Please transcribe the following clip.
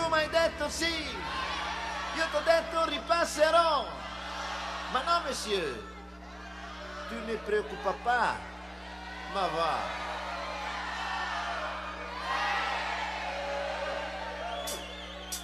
mi hai detto sì, io ti ho detto ripasserò. Ma no, monsieur, tu ne preoccupa pas, ma va.